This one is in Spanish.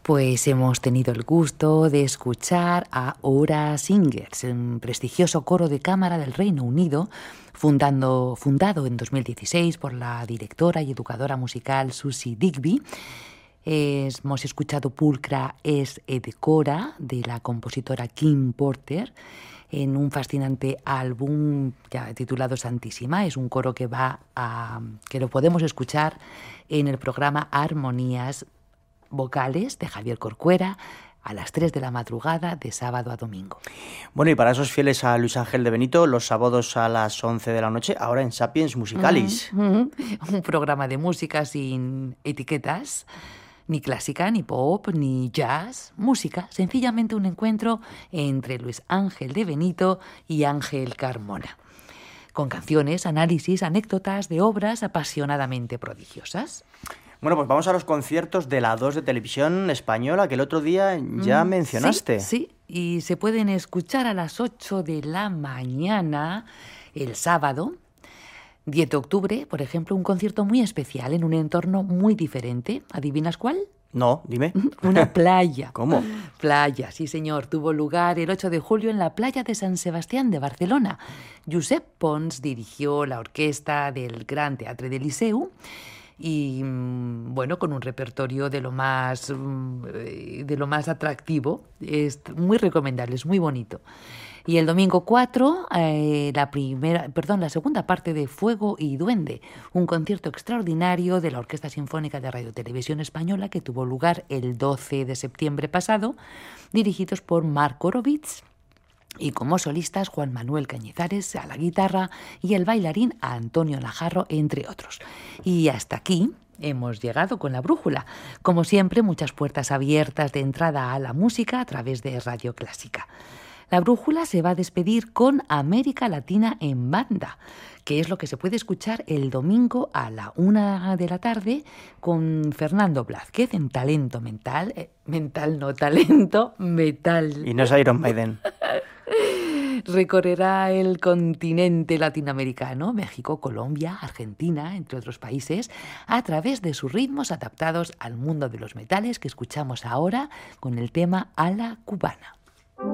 Pues hemos tenido el gusto de escuchar a Ora Singers, un prestigioso coro de cámara del Reino Unido, fundado en 2016 por la directora y educadora musical Susie Digby. Hemos escuchado Pulcra es et cora, de la compositora Kim Porter, en un fascinante álbum ya titulado Santísima. Es un coro que lo podemos escuchar en el programa Armonías Vocales de Javier Corcuera a las 3 de la madrugada de sábado a domingo. Bueno, y para esos fieles a Luis Ángel de Benito, los sábados a las 11 de la noche, ahora en Sapiens Musicalis. Un programa de música sin etiquetas, ni clásica, ni pop, ni jazz. Música, sencillamente un encuentro entre Luis Ángel de Benito y Ángel Carmona, con canciones, análisis, anécdotas de obras apasionadamente prodigiosas. Bueno, pues vamos a los conciertos de la 2 de Televisión Española, que el otro día ya mencionaste. Sí, y se pueden escuchar a las 8 de la mañana el sábado, 10 de octubre, por ejemplo, un concierto muy especial en un entorno muy diferente. ¿Adivinas cuál? No, dime. Una playa. ¿Cómo? Playa, sí señor. Tuvo lugar el 8 de julio en la playa de San Sebastián de Barcelona. Josep Pons dirigió la orquesta del Gran Teatre del Liceu y, bueno, con un repertorio de lo más atractivo. Es muy recomendable, es muy bonito. Y el domingo 4, la segunda parte de Fuego y Duende, un concierto extraordinario de la Orquesta Sinfónica de Radio Televisión Española que tuvo lugar el 12 de septiembre pasado, dirigidos por Marc Horowitz, y como solistas Juan Manuel Cañizares a la guitarra y el bailarín Antonio Lajarro, entre otros. Y hasta aquí hemos llegado con La Brújula. Como siempre, muchas puertas abiertas de entrada a la música a través de Radio Clásica. La Brújula se va a despedir con América Latina en Banda, que es lo que se puede escuchar el domingo a la 1 de la tarde con Fernando Blázquez en Talento Mental. Talento Metal. Y no es Iron Maiden. Recorrerá el continente latinoamericano, México, Colombia, Argentina, entre otros países, a través de sus ritmos adaptados al mundo de los metales que escuchamos ahora con el tema A la Cubana.